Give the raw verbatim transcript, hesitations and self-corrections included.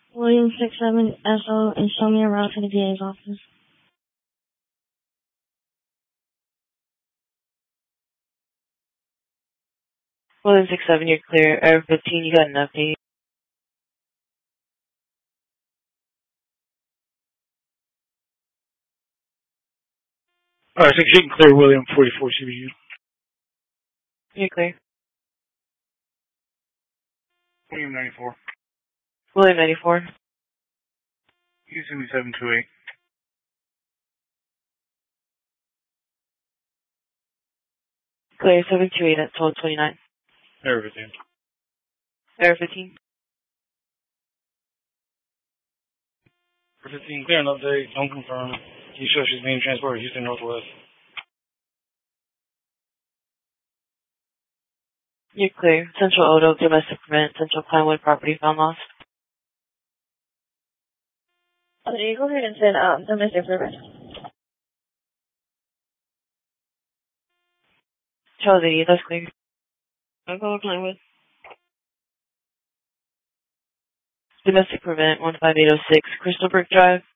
William six seven S O and show me a route to the D A's office. William six seven, you're clear. Air fifteen, you got an update. Alright, six eight clear, William forty-four C B U. You're clear. William ninety-four. William ninety-four. Houston seven two eight. Clear, seven two eight at twelve twenty-nine. Air fifteen. Air fifteen. Air fifteen, clear an update. Don't confirm. Can you show she's being transported Houston Northwest? You're clear. Central Odo, domestic prevent, Central Pinewood property found lost. Okay, go ahead and send um, domestic prevent. Charles eighty, that's clear. I'll go to Pinewood. Domestic prevent, one five eight oh six, Crystal Brook Drive.